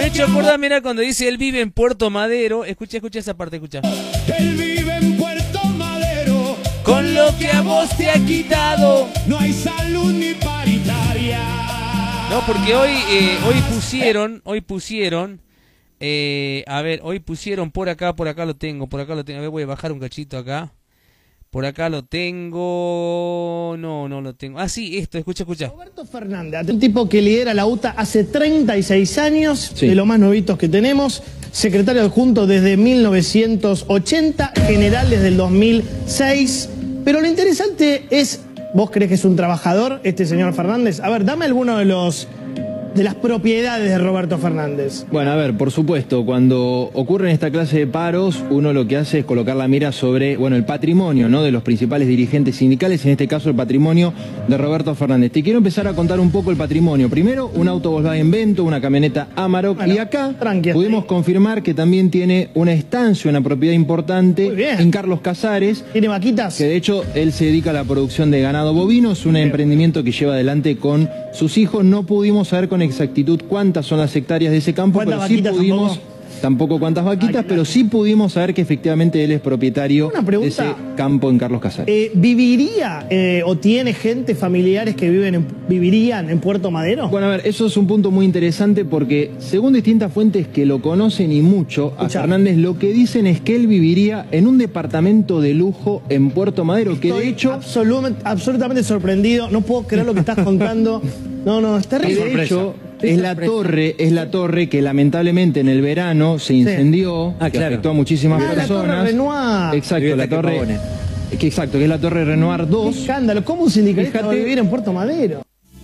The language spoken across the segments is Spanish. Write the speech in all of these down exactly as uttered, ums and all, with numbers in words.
hecho acordar, mira, cuando dice él vive en Puerto Madero. Escucha, escucha esa parte, escucha. Él vive en Puerto Madero. Con lo que a vos te ha quitado. No hay salud ni paritaria. No, porque hoy, eh, hoy pusieron, hoy pusieron, eh, a ver, hoy pusieron por acá, por acá lo tengo, por acá lo tengo. A ver, voy a bajar un cachito acá. Por acá lo tengo. No, no lo tengo. Ah, sí, esto, escucha, escucha. Roberto Fernández, un tipo que lidera la U T A hace treinta y seis años, sí, de los más nuevitos que tenemos, secretario adjunto desde mil novecientos ochenta, general desde el dos mil seis. Pero lo interesante es, ¿vos crees que es un trabajador este señor Fernández? A ver, dame alguno de los... de las propiedades de Roberto Fernández. Bueno, a ver, por supuesto, cuando ocurren esta clase de paros, uno lo que hace es colocar la mira sobre, bueno, el patrimonio, ¿no?, de los principales dirigentes sindicales, en este caso el patrimonio de Roberto Fernández. Te quiero empezar a contar un poco el patrimonio. Primero, un auto Volkswagen Vento, una camioneta Amarok, bueno, y acá tranqui, pudimos ahí confirmar que también tiene una estancia, una propiedad importante en Carlos Casares. ¿Tiene vaquitas? Que de hecho él se dedica a la producción de ganado bovino, es un bien emprendimiento que lleva adelante con sus hijos. No pudimos saber con exactitud cuántas son las hectáreas de ese campo, pero sí pudimos, tampoco, tampoco cuántas vaquitas, pero sí pudimos saber que efectivamente él es propietario de ese campo en Carlos Casares. Eh, ¿Viviría eh, o tiene gente, familiares que viven en, vivirían en Puerto Madero? Bueno, a ver, eso es un punto muy interesante porque según distintas fuentes que lo conocen y mucho, a Escuchá. Fernández lo que dicen es que él viviría en un departamento de lujo en Puerto Madero, Estoy que de hecho... Absolut, absolutamente sorprendido, no puedo creer lo que estás contando. No, no, está terrible. De hecho, es la torre, es la torre que lamentablemente en el verano se incendió, sí, ah, que claro, afectó a muchísimas ah, personas. La torre Renoir. Exacto, la torre. Que exacto, que es la torre Renoir dos. Qué escándalo, ¿cómo un sindicalista Fíjate, va a vivir en Puerto Madero?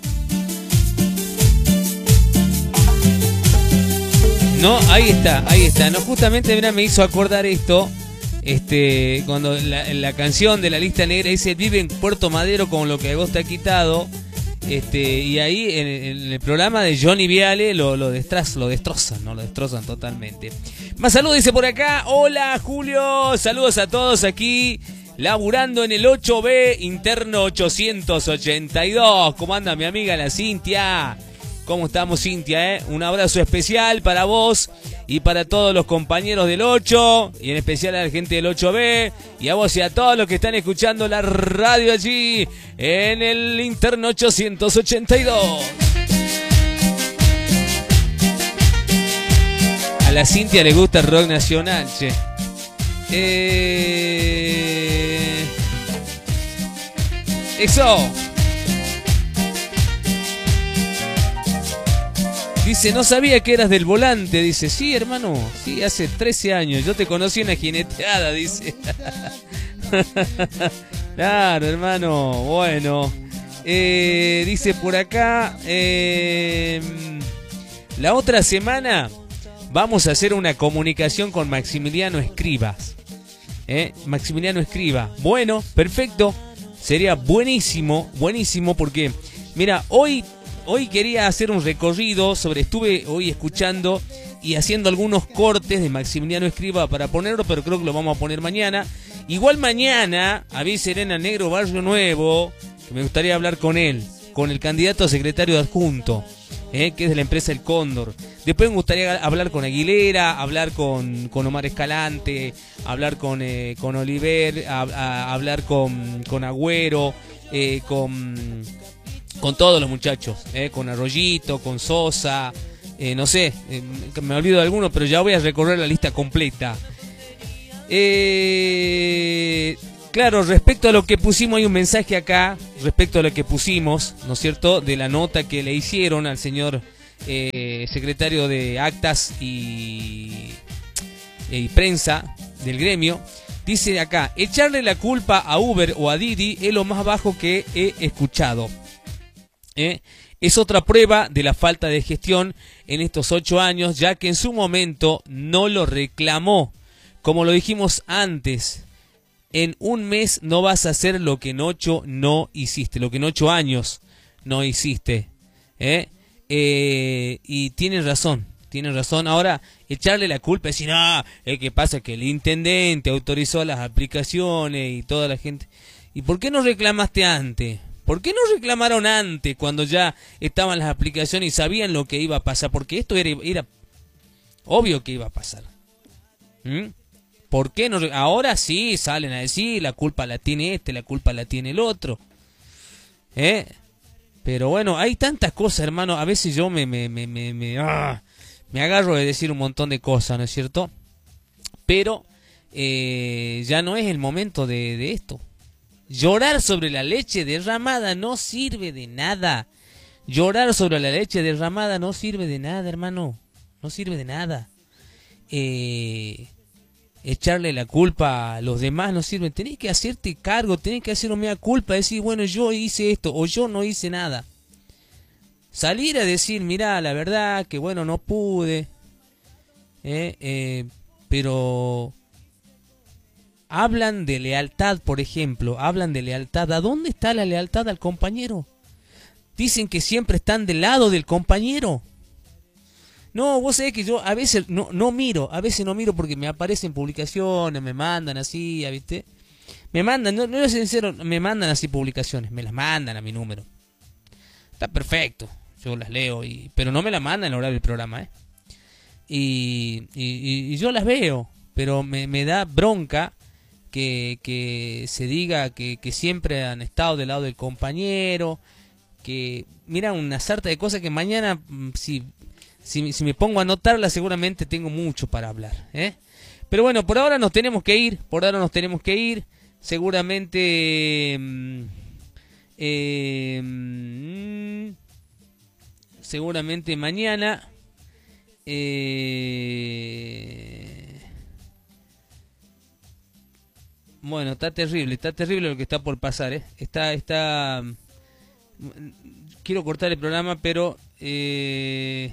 No, ahí está, ahí está. No, justamente mira, me hizo acordar esto. Este, cuando la, la canción de la lista negra dice vive en Puerto Madero con lo que a vos te ha quitado. Este, y ahí en, en el programa de Johnny Viale lo, lo, destraz, lo destrozan, ¿no? Lo destrozan totalmente. Más saludos, dice por acá. Hola, Julio. Saludos a todos aquí, laburando en el ocho B interno ochocientos ochenta y dos. ¿Cómo anda mi amiga la Cintia? ¿Cómo estamos, Cintia? Eh? Un abrazo especial para vos y para todos los compañeros del ocho, y en especial a la gente del ocho B, y a vos y a todos los que están escuchando la radio allí en el interno ochocientos ochenta y dos. A la Cintia le gusta el rock nacional, che. Eh... Eso. Dice, no sabía que eras del Volante. Dice, sí, hermano, sí, hace trece años. Yo te conocí en una jineteada, dice. Claro, hermano, bueno. Eh, dice por acá, eh, la otra semana vamos a hacer una comunicación con Maximiliano Escribas. ¿Eh? Maximiliano Escriba. Bueno, perfecto. Sería buenísimo, buenísimo, porque, mira, hoy... Hoy quería hacer un recorrido sobre, estuve hoy escuchando y haciendo algunos cortes de Maximiliano Escriba para ponerlo, pero creo que lo vamos a poner mañana. Igual mañana, a Serena Negro Barrio Nuevo, que me gustaría hablar con él, con el candidato a secretario adjunto, eh, que es de la empresa El Cóndor. Después me gustaría hablar con Aguilera, hablar con, con Omar Escalante, hablar con, eh, con Oliver, a, a, hablar con, con Agüero, eh, con... con todos los muchachos, eh, con Arroyito, con Sosa, eh, no sé, eh, me olvido de algunos, pero ya voy a recorrer la lista completa. Eh, claro, respecto a lo que pusimos, hay un mensaje acá, respecto a lo que pusimos, ¿no es cierto?, de la nota que le hicieron al señor eh, secretario de Actas y, y Prensa del gremio. Dice acá, echarle la culpa a Uber o a Didi es lo más bajo que he escuchado. ¿Eh? Es otra prueba de la falta de gestión en estos ocho años, ya que en su momento no lo reclamó. Como lo dijimos antes, en un mes no vas a hacer lo que en ocho no hiciste, lo que en ocho años no hiciste. ¿Eh? Eh, y tienen razón, tienen razón. Ahora, echarle la culpa, decir, ah, es que pasa que el intendente autorizó las aplicaciones y toda la gente. ¿Y por qué no reclamaste antes? ¿Por qué no reclamaron antes, cuando ya estaban las aplicaciones y sabían lo que iba a pasar? Porque esto era, era Obvio que iba a pasar. ¿Mm? ¿Por qué no? Ahora sí salen a decir, la culpa la tiene este, la culpa la tiene el otro. ¿Eh? Pero bueno, hay tantas cosas, hermano. A veces yo me me me me me, ah, me agarro de decir un montón de cosas, ¿no es cierto? Pero eh, ya no es el momento de, de esto. Llorar sobre la leche derramada no sirve de nada. Llorar sobre la leche derramada no sirve de nada, hermano. No sirve de nada. Eh, echarle la culpa a los demás no sirve. Tenés que hacerte cargo, tenés que hacer una culpa, decir, bueno, yo hice esto o yo no hice nada. Salir a decir, mirá, la verdad que bueno, no pude. Eh, eh, pero hablan de lealtad, por ejemplo, hablan de lealtad. ¿A dónde está la lealtad al compañero? Dicen que siempre están del lado del compañero. No, vos sabés que yo a veces no, no miro, a veces no miro porque me aparecen publicaciones, me mandan así, ¿viste? Me mandan, no, no es sincero, me mandan así publicaciones, me las mandan a mi número. Está perfecto, yo las leo, y, pero no me las mandan a la hora del programa, ¿eh? Y, y, y yo las veo, pero me, me da bronca que, que se diga que, que siempre han estado del lado del compañero, que mira una sarta de cosas que mañana si, si, si me pongo a anotarlas seguramente tengo mucho para hablar, ¿eh? Pero bueno, por ahora nos tenemos que ir, por ahora nos tenemos que ir, seguramente eh, seguramente mañana eh, bueno, está terrible, está terrible lo que está por pasar, ¿eh? Está, está quiero cortar el programa, pero eh...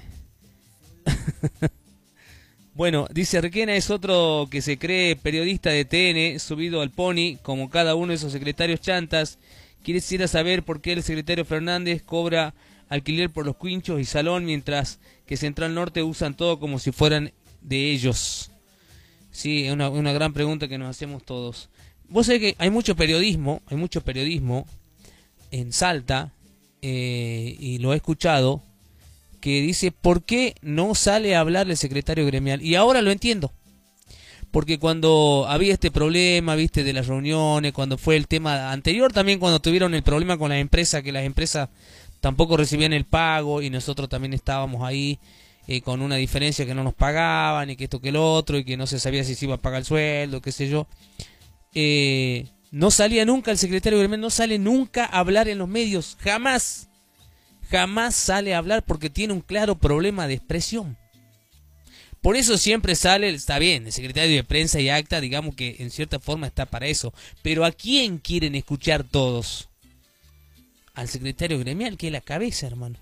bueno, dice Requena es otro que se cree periodista de T N, subido al pony, como cada uno de esos secretarios chantas. Quisiera saber por qué el secretario Fernández cobra alquiler por los quinchos y salón, mientras que Central Norte usan todo como si fueran de ellos. Sí, es una, una gran pregunta que nos hacemos todos. Vos sabés que hay mucho periodismo, hay mucho periodismo en Salta, eh, y lo he escuchado, que dice, ¿por qué no sale a hablar el secretario gremial? Y ahora lo entiendo, porque cuando había este problema, viste, de las reuniones, cuando fue el tema anterior, también cuando tuvieron el problema con las empresas, que las empresas tampoco recibían el pago, y nosotros también estábamos ahí, eh, con una diferencia que no nos pagaban, y que esto que el otro, y que no se sabía si se iba a pagar el sueldo, qué sé yo, eh... no salía nunca el secretario gremial, no sale nunca a hablar en los medios, jamás, jamás sale a hablar porque tiene un claro problema de expresión. Por eso siempre sale, está bien, el secretario de prensa y acta, digamos que en cierta forma está para eso. Pero ¿a quién quieren escuchar todos? Al secretario gremial, que es la cabeza, hermano.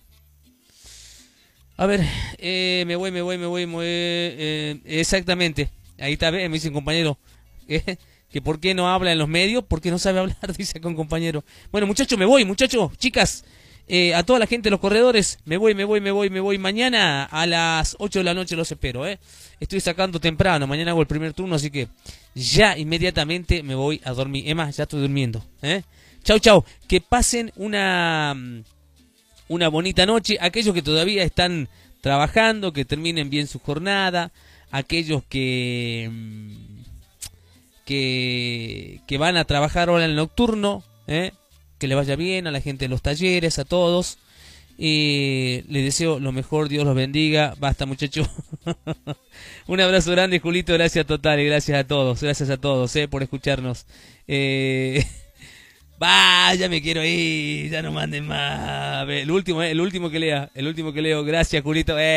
A ver, eh, me voy, me voy, me voy, me voy, eh, exactamente, ahí está, me dice un compañero, ¿eh? Que por qué no habla en los medios, porque no sabe hablar, dice con compañero. Bueno, muchachos, me voy, muchachos, chicas, eh, a toda la gente de los corredores, me voy, me voy, me voy, me voy. Mañana a las ocho de la noche los espero, ¿eh? Estoy sacando temprano, mañana hago el primer turno, así que ya inmediatamente me voy a dormir. Es más, ya estoy durmiendo, ¿eh? Chau, chau, que pasen una, una bonita noche. Aquellos que todavía están trabajando, que terminen bien su jornada. Aquellos que... Que, que van a trabajar ahora en el nocturno, ¿eh? Que le vaya bien a la gente de los talleres, a todos. Y les deseo lo mejor, Dios los bendiga. Basta, muchachos. Un abrazo grande, Julito. Gracias totales, gracias a todos. Gracias a todos, ¿eh? Por escucharnos. Eh... Bah, ya me quiero ir. Ya no manden más. El último, ¿eh? El último que lea. El último que leo. Gracias, Julito. Eh.